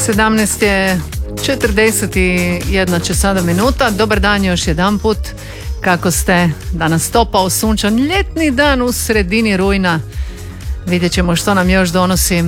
17 je 41 će sada minuta. Dobar dan još jedan put. Kako ste? Danas topao sunčan ljetni dan u sredini rujna. Vidjet ćemo što nam još donosi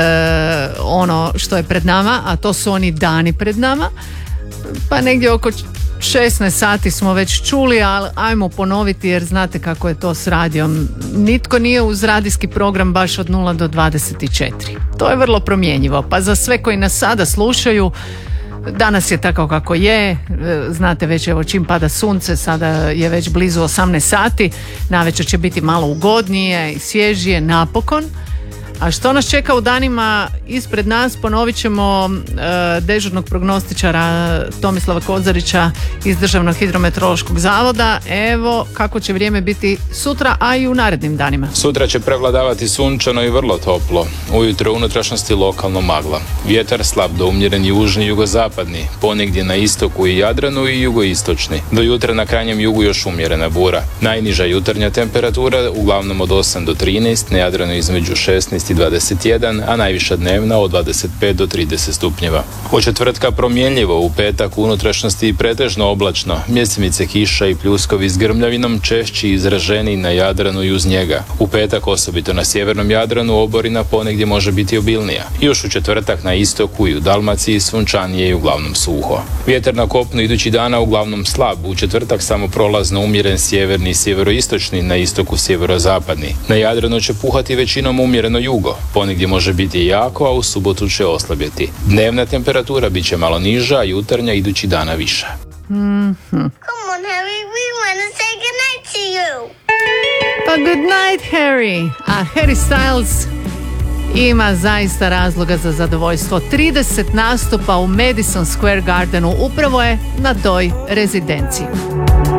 ono što je pred nama, a to su oni dani pred nama. Pa negdje oko 16 sati smo već čuli, ali ajmo ponoviti jer znate kako je to s radijom. Nitko nije uz radijski program baš od 0 do 24. To je vrlo promjenjivo, pa za sve koji nas sada slušaju, danas je tako kako je, znate već evo čim pada sunce, sada je već blizu 18 sati, navečer će biti malo ugodnije i svježije napokon. A što nas čeka u danima ispred nas, ponovit ćemo dežurnog prognostičara Tomislava Kozarića iz Državnog hidrometeorološkog zavoda. Evo kako će vrijeme biti sutra, a i u narednim danima. Sutra će prevladavati sunčano i vrlo toplo. Ujutro u unutrašnjosti lokalno magla. Vjetar slab do umjeren južni i jugozapadni, ponegdje na istoku i Jadranu i jugoistočni. Do jutra na krajnjem jugu još umjerena bura. Najniža jutarnja temperatura uglavnom od 8 do 13, na Jadranu između 16 i 21, a najviša dnevna od 25 do 30 stupnjeva. Od četvrtka promjenljivo, u petak u unutrašnjosti pretežno oblačno, mjesimice kiša i pljuskovi s grmljavinom češći izraženi na Jadranu i uz njega. U petak osobito na sjevernom Jadranu oborina ponegdje može biti obilnija. Još u četvrtak na istoku i u Dalmaciji sunčanije i uglavnom suho. Vjetar na kopnu idući dana uglavnom slab, u četvrtak samo prolazno umjeren sjeverni i sjeveroistočni, na istoku sjeverozapadni. Na Jadranu će puhati većinom umjereno jugo, ponegdje može biti jako, a u subotu će oslabjeti. Dnevna temperatura bit će malo niža, a jutarnja idući dana viša. Come on, Harry, we want to say goodnight to you. Pa good night, Harry. A Harry Styles ima zaista razloga za zadovoljstvo. 30 nastupa u Madison Square Gardenu upravo je na toj rezidenciji.